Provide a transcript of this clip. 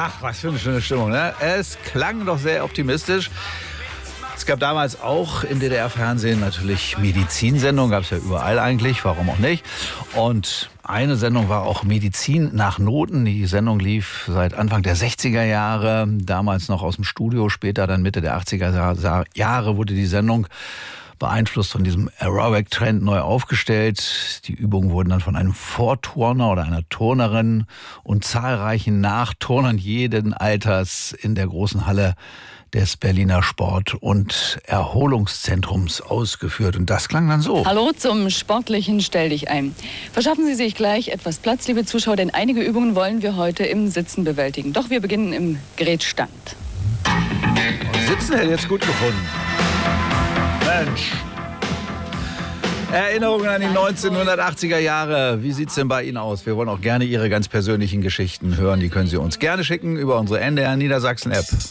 Ach, was für eine schöne Stimmung, ne? Es klang doch sehr optimistisch. Es gab damals auch im DDR-Fernsehen natürlich Medizinsendungen, gab es ja überall eigentlich, warum auch nicht. Und eine Sendung war auch Medizin nach Noten. Die Sendung lief seit Anfang der 60er Jahre, damals noch aus dem Studio, später dann Mitte der 80er Jahre wurde die Sendung beeinflusst von diesem Aerobic-Trend neu aufgestellt. Die Übungen wurden dann von einem Vorturner oder einer Turnerin und zahlreichen Nachturnern jeden Alters in der großen Halle des Berliner Sport- und Erholungszentrums ausgeführt. Und das klang dann so. Hallo zum sportlichen Stell dich ein. Verschaffen Sie sich gleich etwas Platz, liebe Zuschauer, denn einige Übungen wollen wir heute im Sitzen bewältigen. Doch wir beginnen im Gerätstand. Sitzen hätte jetzt gut gefunden. Mensch. Erinnerungen an die 1980er Jahre. Wie sieht's denn bei Ihnen aus? Wir wollen auch gerne Ihre ganz persönlichen Geschichten hören. Die können Sie uns gerne schicken über unsere NDR Niedersachsen App.